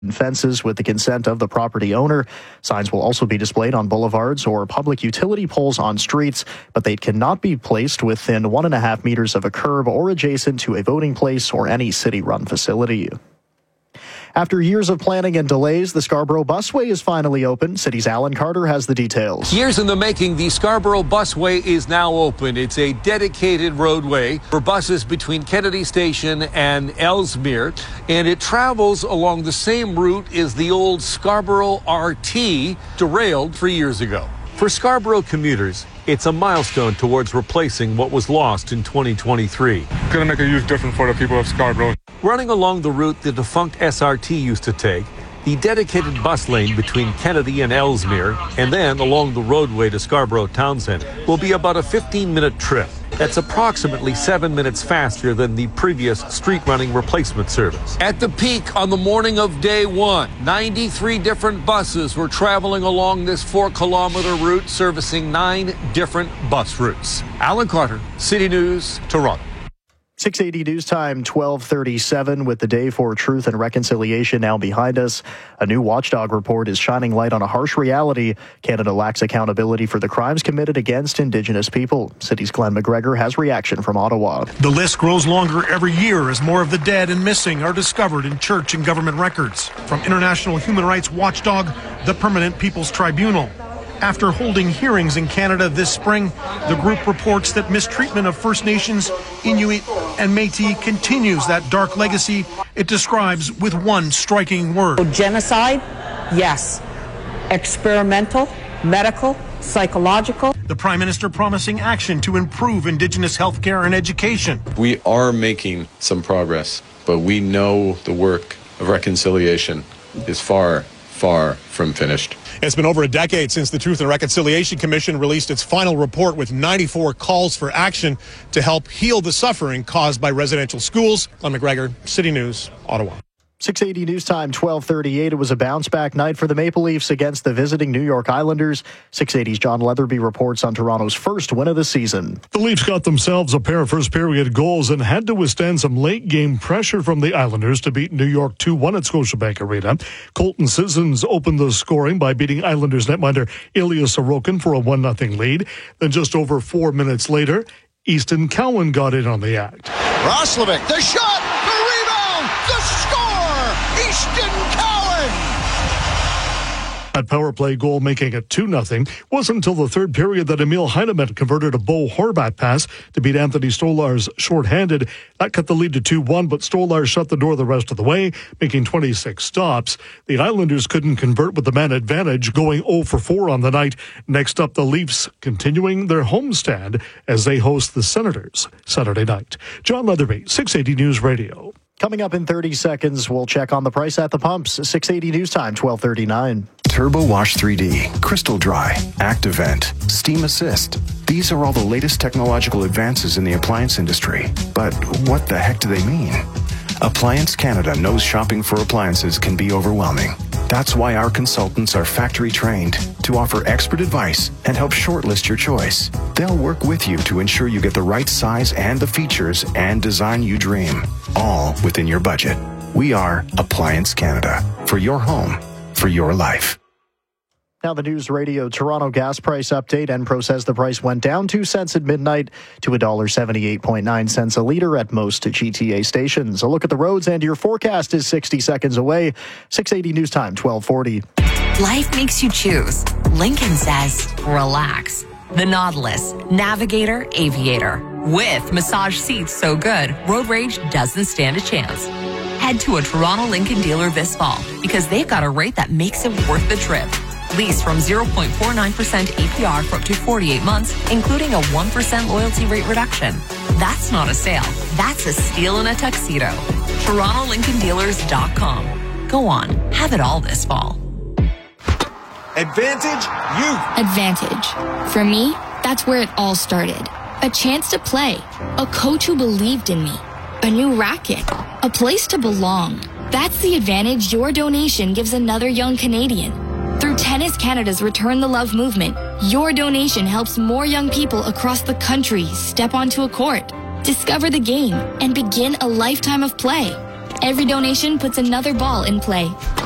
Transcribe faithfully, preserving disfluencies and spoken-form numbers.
fences with the consent of the property owner. Signs will also be displayed on boulevards or public utility poles on streets, but they cannot be placed within one and a half meters of a curb or adjacent to a voting place or any city-run facility. After years of planning and delays, the Scarborough Busway is finally open. City's Alan Carter has the details. Years in the making, the Scarborough Busway is now open. It's a dedicated roadway for buses between Kennedy Station and Ellesmere, and it travels along the same route as the old Scarborough R T, derailed three years ago. For Scarborough commuters, it's a milestone towards replacing what was lost in twenty twenty-three. It's going to make a huge difference for the people of Scarborough. Running along the route the defunct S R T used to take, the dedicated bus lane between Kennedy and Ellesmere, and then along the roadway to Scarborough Town Centre, will be about a fifteen-minute trip. That's approximately seven minutes faster than the previous street-running replacement service. At the peak on the morning of day one, ninety-three different buses were traveling along this four-kilometer route, servicing nine different bus routes. Alan Carter, City News, Toronto. six eighty News Time, twelve thirty-seven, with the Day for Truth and Reconciliation now behind us. A new Watchdog report is shining light on a harsh reality. Canada lacks accountability for the crimes committed against Indigenous people. City's Glenn McGregor has reaction from Ottawa. The list grows longer every year as more of the dead and missing are discovered in church and government records. From International Human Rights Watchdog, the Permanent People's Tribunal. After holding hearings in Canada this spring, the group reports that mistreatment of First Nations, Inuit, and Métis continues that dark legacy it describes with one striking word. Genocide, yes. Experimental, medical, psychological. The Prime Minister promising action to improve Indigenous health care and education. We are making some progress, but we know the work of reconciliation is far, far from finished. It's been over a decade since the Truth and Reconciliation Commission released its final report with ninety-four calls for action to help heal the suffering caused by residential schools. Glenn McGregor, City News, Ottawa. six eighty News Time, twelve thirty-eight. It was a bounce-back night for the Maple Leafs against the visiting New York Islanders. six eighty's John Leatherby reports on Toronto's first win of the season. The Leafs got themselves a pair of first-period goals and had to withstand some late-game pressure from the Islanders to beat New York two one at Scotiabank Arena. Colton Sissons opened the scoring by beating Islanders netminder Ilya Sorokin for a one nothing lead. Then just over four minutes later, Easton Cowan got in on the act. Roslovic, the shot, the rebound, the score! Easton Cowan! That power play goal making it two nothing. Wasn't until the third period that Emil Heinemann converted a Bo Horvat pass to beat Anthony Stolarz shorthanded. That cut the lead to two one, but Stolarz shut the door the rest of the way, making twenty-six stops. The Islanders couldn't convert with the man advantage, going oh for four on the night. Next up, the Leafs continuing their homestand as they host the Senators Saturday night. John Leatherby, six eighty News Radio. Coming up in thirty seconds, we'll check on the price at the pumps. six eighty News Time, twelve thirty-nine. Turbo Wash three D, Crystal Dry, ActiVent, Steam Assist. These are all the latest technological advances in the appliance industry. But what the heck do they mean? Appliance Canada knows shopping for appliances can be overwhelming. That's why our consultants are factory trained to offer expert advice and help shortlist your choice. They'll work with you to ensure you get the right size and the features and design you dream, all within your budget. We are Appliance Canada, for your home, for your life. Now the News Radio Toronto gas price update. Enpro says the price went down two cents at midnight to one dollar seventy-eight point nine cents a litre at most G T A stations. A look at the roads and your forecast is sixty seconds away. six eighty News Time, twelve forty. Life makes you choose. Lincoln says, relax. The Nautilus, Navigator, Aviator. With massage seats so good, road rage doesn't stand a chance. Head to a Toronto Lincoln dealer this fall because they've got a rate that makes it worth the trip. Lease from zero point four nine percent A P R for up to forty-eight months, including a one percent loyalty rate reduction. That's not a sale. That's a steal in a tuxedo. Toronto Lincoln Dealers dot com. Go on, have it all this fall. Advantage Youth. Advantage. For me, that's where it all started. A chance to play. A coach who believed in me. A new racket. A place to belong. That's the advantage your donation gives another young Canadian. Through Tennis Canada's Return the Love movement, your donation helps more young people across the country step onto a court, discover the game, and begin a lifetime of play. Every donation puts another ball in play.